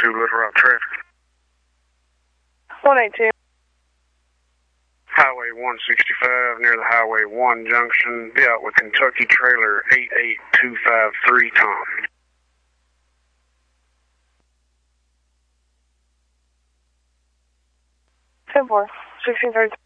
Little Rock traffic. 182. Highway 165 near the Highway 1 junction. Be out with Kentucky Trailer 88253, Tom. 10-4, 1630.